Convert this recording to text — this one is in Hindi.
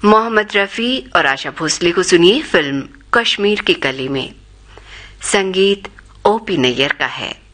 मोहम्मद रफी और आशा भोसले को सुनिए फिल्म कश्मीर की कली में। संगीत ओपी नैयर का है।